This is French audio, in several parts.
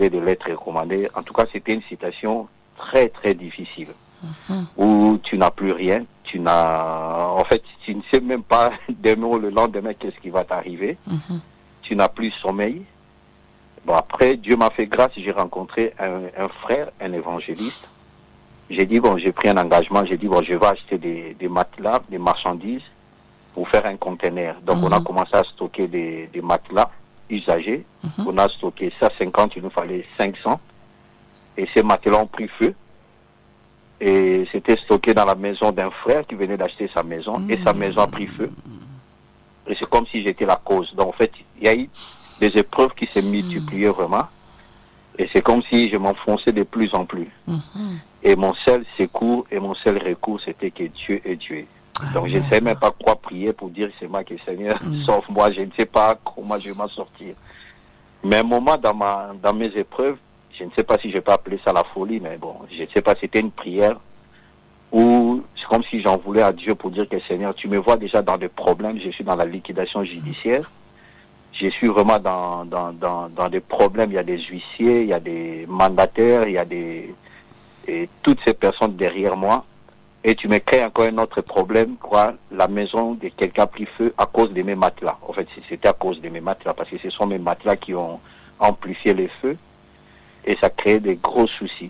recevais des lettres recommandées. En tout cas, c'était une situation très, très difficile. Où tu n'as plus rien. En fait, tu ne sais même pas demain ou le lendemain qu'est-ce qui va t'arriver. Tu n'as plus sommeil. Bon, après, Dieu m'a fait grâce. J'ai rencontré un frère, un évangéliste. J'ai dit, bon, j'ai pris un engagement. J'ai dit, bon, je vais acheter des matelas, des marchandises pour faire un conteneur. Donc, on a commencé à stocker des matelas usagés. On a stocké ça, 50, il nous fallait 500. Et ces matelas ont pris feu. Et c'était stocké dans la maison d'un frère qui venait d'acheter sa maison. Et sa maison a pris feu. Et c'est comme si j'étais la cause. Donc, en fait, il y a eu des épreuves qui s'est multipliées vraiment. Et c'est comme si je m'enfonçais de plus en plus. Et mon seul secours et mon seul recours, c'était que Dieu est Dieu. Donc, je ne sais même pas quoi prier pour dire, c'est moi qui est Seigneur, sauf moi, je ne sais pas comment je vais m'en sortir. Mais un moment dans mes épreuves, je ne sais pas si je peux appeler ça la folie, mais bon, je ne sais pas, c'était une prière où c'est comme si j'en voulais à Dieu pour dire que Seigneur, tu me vois déjà dans des problèmes, je suis dans la liquidation judiciaire, je suis vraiment dans des problèmes, il y a des huissiers, il y a des mandataires, il y a et toutes ces personnes derrière moi, et tu me crées encore un autre problème, quoi, la maison de quelqu'un a pris feu à cause de mes matelas. En fait, c'était à cause de mes matelas, parce que ce sont mes matelas qui ont amplifié les feux. Et ça crée des gros soucis.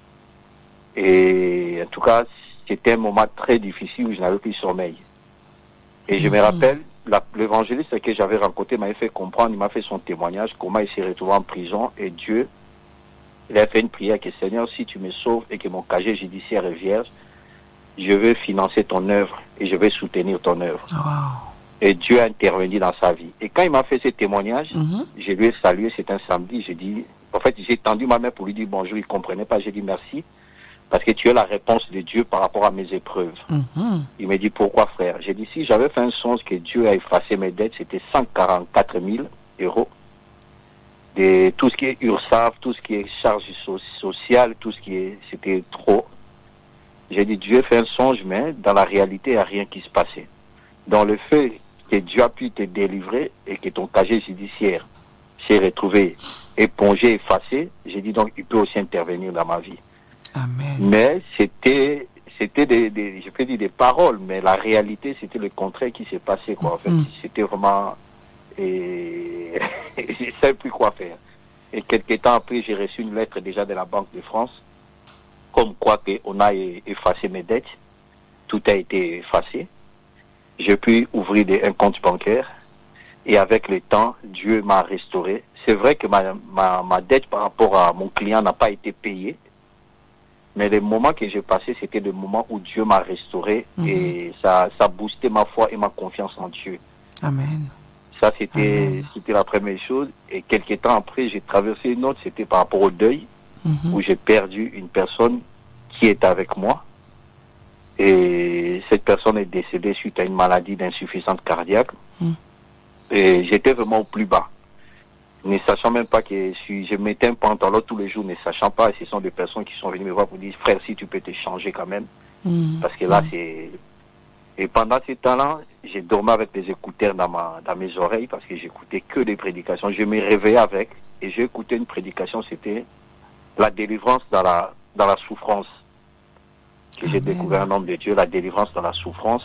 Et en tout cas, c'était un moment très difficile où je n'avais plus sommeil. Et je me rappelle, l'évangéliste que j'avais rencontré m'avait fait comprendre, il m'a fait son témoignage, comment il s'est retrouvé en prison. Et Dieu, il a fait une prière que Seigneur, si tu me sauves et que mon casier judiciaire est vierge, je veux financer ton œuvre et je vais soutenir ton œuvre. Et Dieu a intervenu dans sa vie. Et quand il m'a fait ce témoignage, je lui ai salué, c'est un samedi, j'ai dit, en fait, j'ai tendu ma main pour lui dire bonjour, il ne comprenait pas, j'ai dit merci, parce que tu es la réponse de Dieu par rapport à mes épreuves. Il m'a dit, pourquoi frère? J'ai dit, si j'avais fait un songe que Dieu a effacé mes dettes, c'était 144 000 euros. De tout ce qui est URSAF, tout ce qui est charge sociale, tout ce qui est, c'était trop. J'ai dit, Dieu fait un songe, mais dans la réalité, il n'y a rien qui se passait. Dans le fait que Dieu a pu te délivrer et que ton casier judiciaire s'est retrouvé épongé, effacé, j'ai dit donc il peut aussi intervenir dans ma vie. Amen. Mais c'était je peux dire des paroles, mais la réalité c'était le contraire qui s'est passé, quoi. En fait, c'était vraiment et je ne savais plus quoi faire. Et quelques temps après, j'ai reçu une lettre déjà de la Banque de France, comme quoi on a effacé mes dettes, tout a été effacé. J'ai pu ouvrir un compte bancaire et avec le temps, Dieu m'a restauré. C'est vrai que ma dette par rapport à mon client n'a pas été payée, mais les moments que j'ai passés, c'était des moments où Dieu m'a restauré et ça boostait ma foi et ma confiance en Dieu. Amen. Ça, c'était la première chose. Et quelques temps après, j'ai traversé une autre, c'était par rapport au deuil, où j'ai perdu une personne qui était avec moi. Et cette personne est décédée suite à une maladie d'insuffisance cardiaque. Et j'étais vraiment au plus bas. Ne sachant même pas que je mettais un pantalon tous les jours, ne sachant pas, et ce sont des personnes qui sont venues me voir pour dire, frère, si tu peux te changer quand même. Parce que là, c'est... Et pendant ce temps-là, j'ai dormi avec des écouteurs dans mes oreilles parce que j'écoutais que des prédications. Je me réveillais avec et j'ai écouté une prédication, c'était la délivrance dans la souffrance. Que j'ai découvert un homme de Dieu, la délivrance dans la souffrance.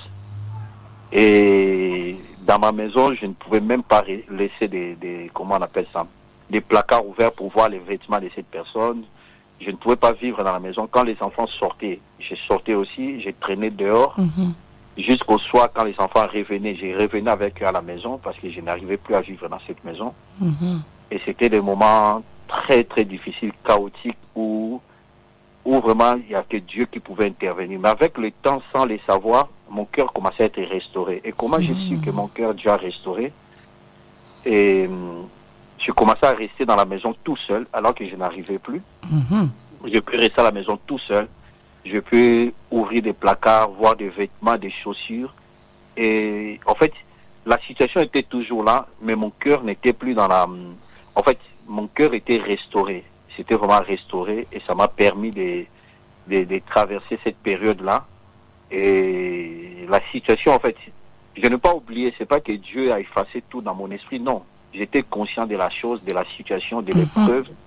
Et dans ma maison, je ne pouvais même pas laisser comment on appelle ça, des placards ouverts pour voir les vêtements de cette personne. Je ne pouvais pas vivre dans la maison. Quand les enfants sortaient, je sortais aussi, je traînais dehors. Jusqu'au soir, quand les enfants revenaient, je revenais avec eux à la maison parce que je n'arrivais plus à vivre dans cette maison. Et c'était des moments très, très difficiles, chaotiques, où vraiment il n'y a que Dieu qui pouvait intervenir. Mais avec le temps, sans le savoir, mon cœur commençait à être restauré. Et comment j'ai su que mon cœur, Dieu a restauré? Et je commençais à rester dans la maison tout seul, alors que je n'arrivais plus. Je peux rester à la maison tout seul. Je peux ouvrir des placards, voir des vêtements, des chaussures. Et en fait, la situation était toujours là, mais mon cœur n'était plus dans la... En fait, mon cœur était restauré. C'était vraiment restauré et ça m'a permis de traverser cette période-là. Et la situation, en fait, je n'ai pas oublié, c'est pas que Dieu a effacé tout dans mon esprit, non. J'étais conscient de la chose, de la situation, de l'épreuve.